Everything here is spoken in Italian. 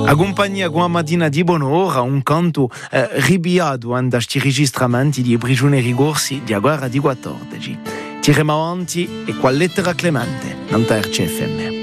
A compagnia con una mattina di buon'ora, un canto ribiato da questi registramenti di prigionieri corsi di guerra di 14. Tiriamo avanti e qua lettera Clemente, non RCFM.